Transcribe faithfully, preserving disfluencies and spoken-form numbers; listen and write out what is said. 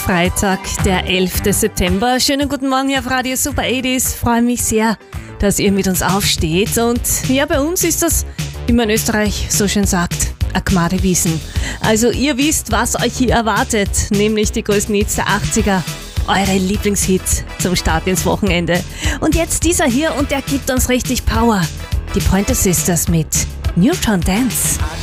Freitag, der elfte September. Schönen guten Morgen hier auf Radio Super achtziger. Freue mich sehr, dass ihr mit uns aufsteht. Und ja, bei uns ist das, wie man in Österreich so schön sagt, a Gmadewiesen. Also ihr wisst, was euch hier erwartet, nämlich die größten Hits der achtziger. Eure Lieblingshits zum Start ins Wochenende. Und jetzt dieser hier und der gibt uns richtig Power. Die Pointer Sisters mit Newtown Dance.